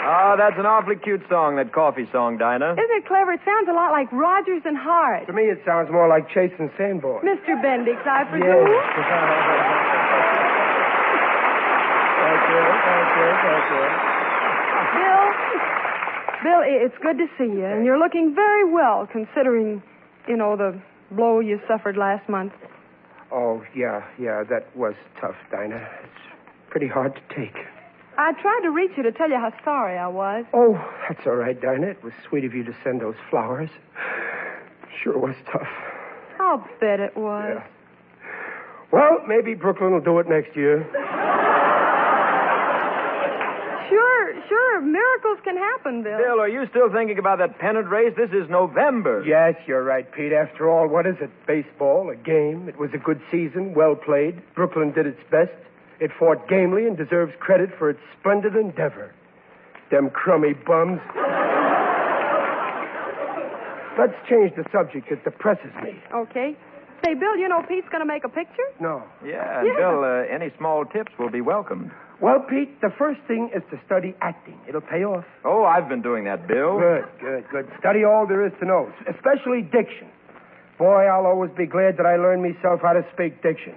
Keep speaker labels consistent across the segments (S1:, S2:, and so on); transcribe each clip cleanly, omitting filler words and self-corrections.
S1: Oh, that's an awfully cute song, that coffee song, Dinah.
S2: Isn't it clever? It sounds a lot like Rogers and Hart.
S3: To me, it sounds more like Chase and Sanborn.
S2: Mr. Bendix, I presume.
S3: Yes. Thank you.
S2: Bill, it's good to see you, and you're looking very well, considering, the blow you suffered last month.
S3: Oh, yeah, that was tough, Dinah. It's pretty hard to take.
S2: I tried to reach you to tell you how sorry I was.
S3: Oh, that's all right, Dinah. It was sweet of you to send those flowers. Sure was tough.
S2: I'll bet it was.
S3: Yeah. Well, maybe Brooklyn will do it next year.
S2: Sure. Miracles can happen, Bill.
S1: Bill, are you still thinking about that pennant race? This is November.
S3: Yes, you're right, Pete. After all, what is it? Baseball, a game. It was a good season, well played. Brooklyn did its best. It fought gamely and deserves credit for its splendid endeavor. Them crummy bums. Let's change the subject. It depresses me.
S2: Okay. Say, Bill, Pete's going to make a picture?
S3: No.
S1: Yeah, and Bill, any small tips will be welcomed.
S3: Well, Pete, the first thing is to study acting. It'll pay off.
S1: Oh, I've been doing that, Bill.
S3: Good. Study all there is to know, especially diction. Boy, I'll always be glad that I learned myself how to speak diction.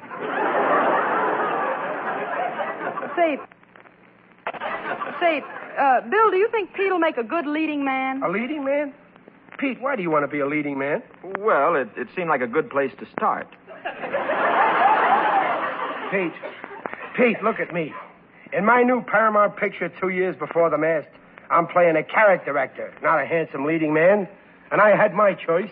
S2: Say, Bill, do you think Pete'll make a good leading man?
S3: A leading man? Pete, why do you want to be a leading man?
S1: Well, it seemed like a good place to start.
S3: Pete, look at me. In my new Paramount picture 2 years before the mast, I'm playing a character actor, not a handsome leading man. And I had my choice.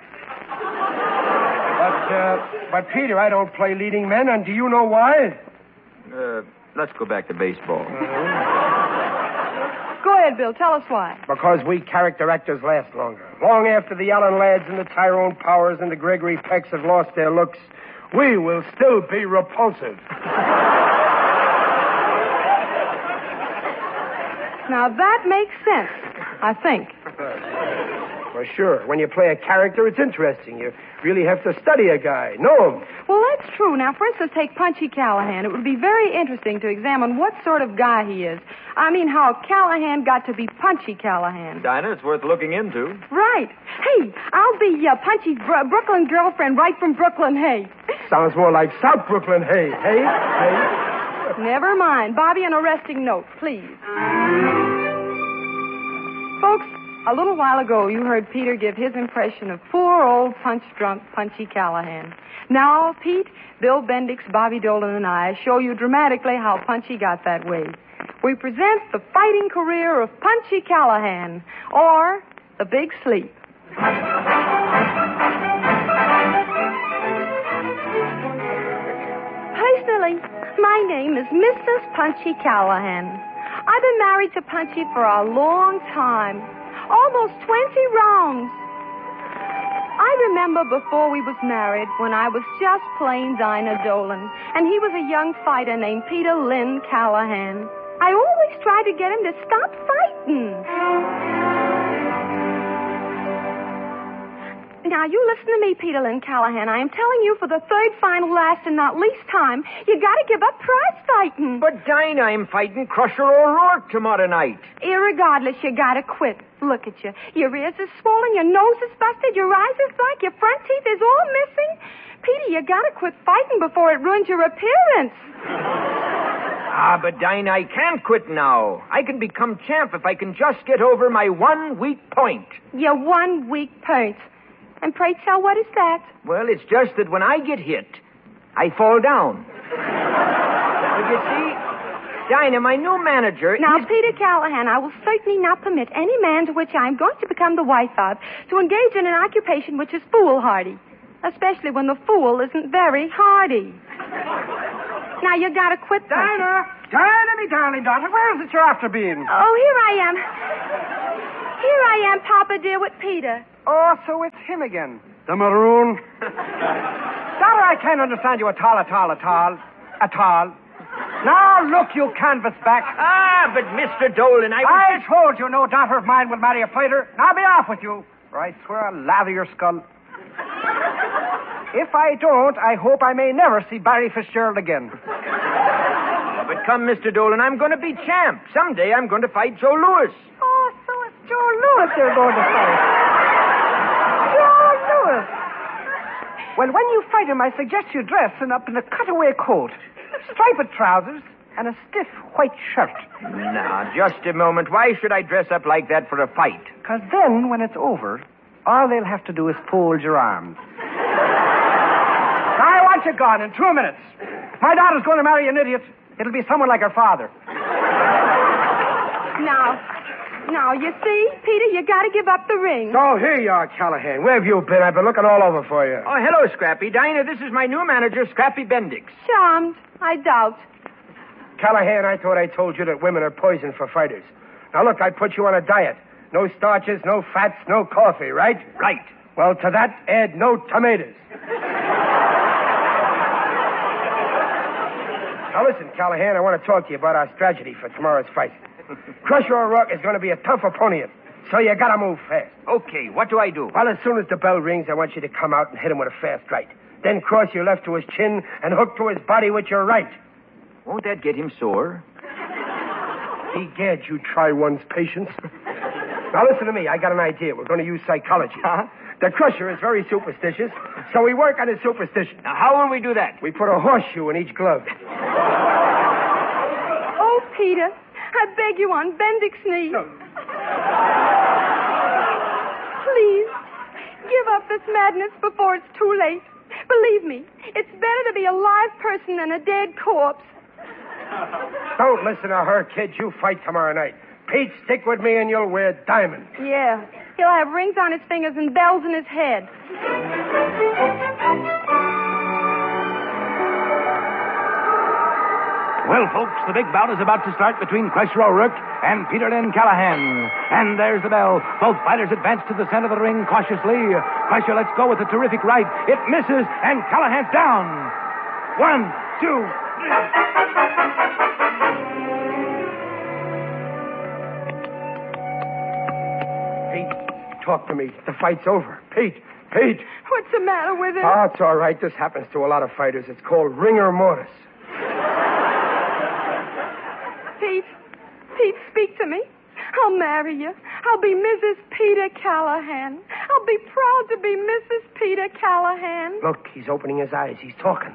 S3: But Peter, I don't play leading men, and do you know why?
S1: Let's go back to baseball.
S2: Go ahead, Bill. Tell us why.
S3: Because we character actors last longer. Long after the Allen Ladds and the Tyrone Powers and the Gregory Pecks have lost their looks, we will still be repulsive.
S2: Now, that makes sense, I think.
S3: For sure. When you play a character, it's interesting. You really have to study a guy, know him.
S2: Well, that's true. Now, for instance, take Punchy Callahan. It would be very interesting to examine what sort of guy he is. I mean, how Callahan got to be Punchy Callahan.
S1: Dinah, it's worth looking into.
S2: Right. Hey, I'll be Punchy's Brooklyn girlfriend right from Brooklyn, hey.
S3: Sounds more like South Brooklyn, hey.
S2: Never mind. Bobby, an arresting note, please. Folks, a little while ago, you heard Peter give his impression of poor old punch-drunk Punchy Callahan. Now, Pete, Bill Bendix, Bobby Dolan, and I show you dramatically how Punchy got that way. We present the fighting career of Punchy Callahan, or The Big Sleep. Personally, my name is Mrs. Punchy Callahan. I've been married to Punchy for a long time. Almost 20 rounds. I remember before we was married when I was just plain Dinah Dolan, and he was a young fighter named Peter Lynn Callahan. I always tried to get him to stop fighting. Now, you listen to me, Peter Lynn Callahan. I am telling you for the third, final, last, and not least time, you gotta give up prize fighting.
S1: But, Dinah, I'm fighting Crusher O'Rourke tomorrow night.
S2: Irregardless, you gotta quit. Look at you. Your ears are swollen, your nose is busted, your eyes is black, your front teeth is all missing. Peter, you gotta quit fighting before it ruins your appearance.
S1: But, Dinah, I can't quit now. I can become champ if I can just get over my 1 weak point.
S2: Your 1 weak point. And pray tell, what is that?
S1: Well, it's just that when I get hit, I fall down. But you see, Dinah, my new manager...
S2: Now, Peter Callahan, I will certainly not permit any man to which I am going to become the wife of to engage in an occupation which is foolhardy, especially when the fool isn't very hardy. Now, you gotta quit...
S3: Dinah, me darling daughter, where is it you're after being?
S2: Oh, here I am. Here I am, Papa dear, with Peter.
S3: Oh, so it's him again. The maroon. Daughter, I can't understand you at all. Now, look, you canvasback.
S1: But Mr. Dolan,
S3: I told you no daughter of mine will marry a fighter. Now be off with you, or I swear I'll lather your skull. If I don't, I hope I may never see Barry Fitzgerald again.
S1: But come, Mr. Dolan. I'm going to be champ. Someday I'm going to fight Joe Louis.
S4: Oh, so it's Joe Louis you're going to fight. Joe Louis. Well, when you fight him, I suggest you dress up in a cutaway coat, striped trousers, and a stiff white shirt.
S1: Now, just a moment. Why should I dress up like that for a fight?
S4: Because then, when it's over, all they'll have to do is fold your arms. I want you gone in 2 minutes. If my daughter's going to marry an idiot, it'll be someone like her father.
S2: Now, you see, Peter, you got to give up the ring.
S3: Oh, here you are, Callahan. Where have you been? I've been looking all over for you.
S1: Oh, hello, Scrappy. Dinah, this is my new manager, Scrappy Bendix.
S2: Charmed. I doubt.
S3: Callahan, I thought I told you that women are poison for fighters. Now, look, I put you on a diet. No starches, no fats, no coffee, right?
S1: Right.
S3: Well, to that, add no tomatoes. Now, listen, Callahan, I want to talk to you about our strategy for tomorrow's fight. Crusher O'Rourke is going to be a tough opponent, so you got to move fast.
S1: Okay, what do I do?
S3: Well, as soon as the bell rings, I want you to come out and hit him with a fast right. Then cross your left to his chin and hook to his body with your right.
S1: Won't that get him sore?
S3: Egad, you try one's patience. Now, listen to me. I got an idea. We're going to use psychology.
S1: Huh?
S3: The Crusher is very superstitious, so we work on his superstition.
S1: Now, how will we do that?
S3: We put a horseshoe in each glove.
S2: Oh, Peter, I beg you on Bendix's knee.
S3: No.
S2: Please, give up this madness before it's too late. Believe me, it's better to be a live person than a dead corpse.
S3: Don't listen to her, kid. You fight tomorrow night. Pete, stick with me and you'll wear diamonds.
S2: Yeah, he'll have rings on his fingers and bells in his head.
S5: Well, folks, the big bout is about to start between Crusher O'Rourke and Peter Lynn Callahan. And there's the bell. Both fighters advance to the center of the ring cautiously. Crusher lets go with a terrific right. It misses, and Callahan's down. 1, 2, 3.
S3: Pete, talk to me. The fight's over. Pete.
S2: What's the matter with him?
S3: Oh, it's all right. This happens to a lot of fighters. It's called rigor mortis.
S2: Pete, speak to me. I'll marry you. I'll be Mrs. Peter Callahan. I'll be proud to be Mrs. Peter Callahan.
S3: Look, he's opening his eyes. He's talking.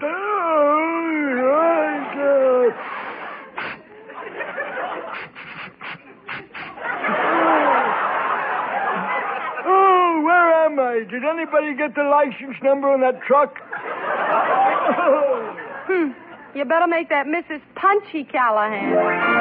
S1: Oh, where am I? Did anybody get the license number on that truck?
S2: You better make that Mrs. Punchy Callahan.